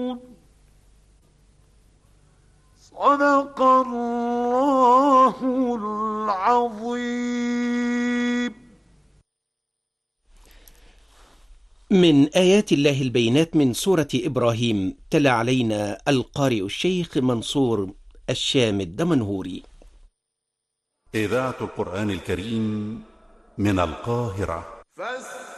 صدق الله العظيم. من آيات الله البينات من سورة إبراهيم، تلا علينا القارئ الشيخ منصور الشام الدمنهوري. إذاعة القرآن الكريم من القاهرة.